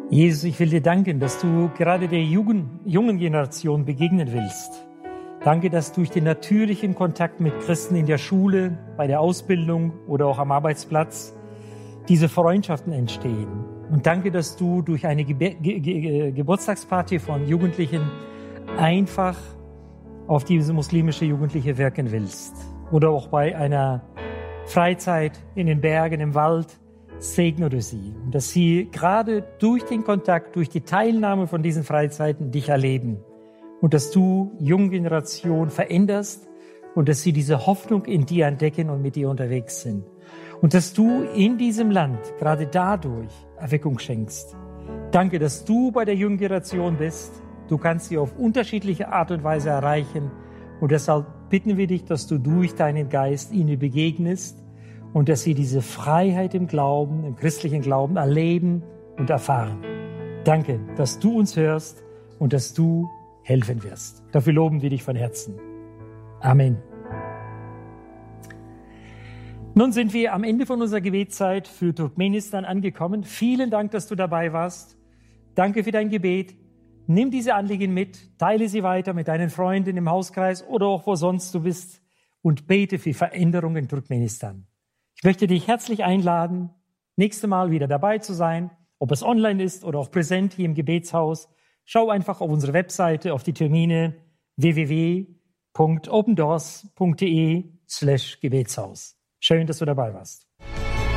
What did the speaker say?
Jesus, ich will dir danken, dass du gerade der jungen Generation begegnen willst. Danke, dass durch den natürlichen Kontakt mit Christen in der Schule, bei der Ausbildung oder auch am Arbeitsplatz diese Freundschaften entstehen. Und danke, dass du durch eine Geburtstagsparty von Jugendlichen einfach auf diese muslimische Jugendliche wirken willst. Oder auch bei einer Freizeit in den Bergen, im Wald, segne du sie. Und dass sie gerade durch den Kontakt, durch die Teilnahme von diesen Freizeiten dich erleben. Und dass du junge Generation veränderst und dass sie diese Hoffnung in dir entdecken und mit dir unterwegs sind. Und dass du in diesem Land gerade dadurch Erweckung schenkst. Danke, dass du bei der jungen Generation bist. Du kannst sie auf unterschiedliche Art und Weise erreichen. Und deshalb bitten wir dich, dass du durch deinen Geist ihnen begegnest und dass sie diese Freiheit im Glauben, im christlichen Glauben erleben und erfahren. Danke, dass du uns hörst und dass du helfen wirst. Dafür loben wir dich von Herzen. Amen. Nun sind wir am Ende von unserer Gebetszeit für Turkmenistan angekommen. Vielen Dank, dass du dabei warst. Danke für dein Gebet. Nimm diese Anliegen mit, teile sie weiter mit deinen Freunden im Hauskreis oder auch wo sonst du bist und bete für Veränderungen in Turkmenistan. Ich möchte dich herzlich einladen, nächste Mal wieder dabei zu sein, ob es online ist oder auch präsent hier im Gebetshaus. Schau einfach auf unsere Webseite, auf die Termine www.opendoors.de/Gebetshaus. Schön, dass du dabei warst.